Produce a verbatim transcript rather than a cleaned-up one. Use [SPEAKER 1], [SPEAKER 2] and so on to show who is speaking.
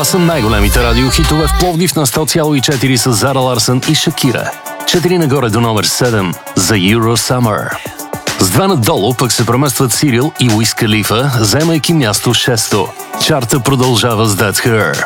[SPEAKER 1] Това са най-големите радиохитове в Пловдив на сто цяло и четири с Зара Ларсън и Шакира. Четири нагоре до номер седем за Euro Summer. С два надолу пък се преместват Сирил и Уиз Калифа, заемайки място шесто. Чарта продължава с That's Her.